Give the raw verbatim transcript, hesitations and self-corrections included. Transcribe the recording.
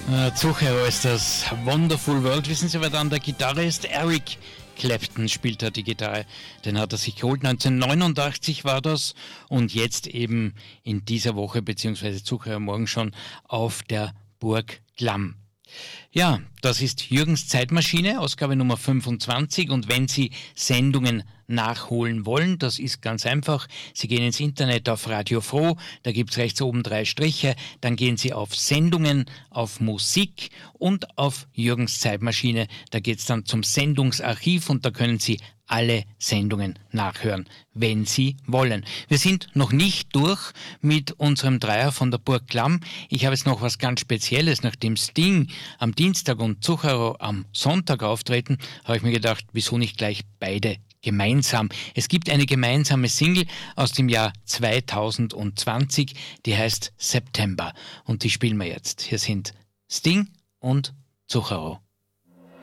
Äh, Zuchero ist das Wonderful World. Wissen Sie, wer da an der Gitarre ist? Eric Clapton spielt da die Gitarre. Den hat er sich geholt. neunzehnhundertneunundachtzig war das. Und jetzt eben in dieser Woche, beziehungsweise Zuchero morgen schon, auf der Burg Glamm. Ja, das ist Jürgens Zeitmaschine, Ausgabe Nummer fünfundzwanzig. Und wenn Sie Sendungen nachholen wollen, das ist ganz einfach. Sie gehen ins Internet auf Radio Froh, da gibt's rechts oben drei Striche, dann gehen Sie auf Sendungen, auf Musik und auf Jürgens Zeitmaschine. Da geht's dann zum Sendungsarchiv und da können Sie alle Sendungen nachhören, wenn Sie wollen. Wir sind noch nicht durch mit unserem Dreier von der Burg Glamm. Ich habe jetzt noch was ganz Spezielles. Nachdem Sting am Dienstag und Zuchero am Sonntag auftreten, habe ich mir gedacht, wieso nicht gleich beide gemeinsam. Es gibt eine gemeinsame Single aus dem Jahr zweitausendzwanzig, die heißt September. Und die spielen wir jetzt. Hier sind Sting und Zuchero.